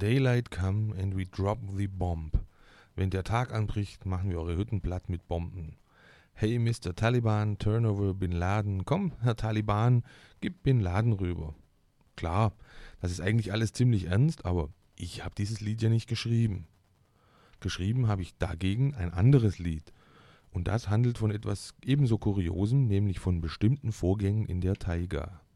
daylight come and we drop the bomb. Wenn der Tag anbricht, machen wir eure Hütten platt mit Bomben. Hey Mr. Taliban, turn over Bin Laden. Komm, Herr Taliban, gib Bin Laden rüber. Klar, das ist eigentlich alles ziemlich ernst, aber ich habe dieses Lied ja nicht geschrieben. Geschrieben habe ich dagegen ein anderes Lied. Und das handelt von etwas ebenso Kuriosem, nämlich von bestimmten Vorgängen in der Taiga.